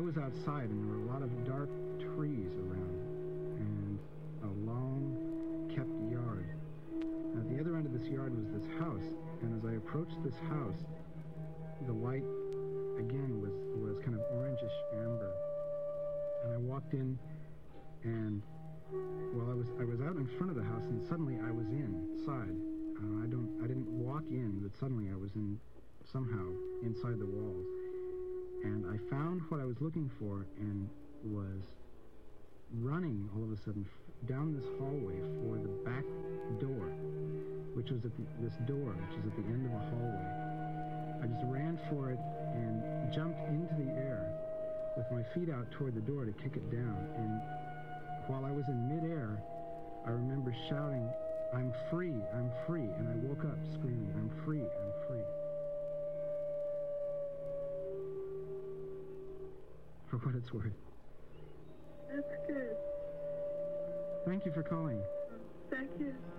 was outside, and there were a lot of dark trees around, and a long kept yard. At the other end of this yard was this house, and as I approached this house, the light again was kind of orangish amber. And I walked in, and well, I was out in front of the house, and suddenly I was inside. I didn't walk in, but suddenly I was somehow inside the walls. And I found what I was looking for, and was running all of a sudden down this hallway for the back door, which was this door, which is at the end of a hallway. I just ran for it and jumped into the air with my feet out toward the door to kick it down. And while I was in midair, I remember shouting, "I'm free, I'm free," and I woke up screaming, "I'm free, I'm free." For what it's worth. That's good. Thank you for calling. Thank you.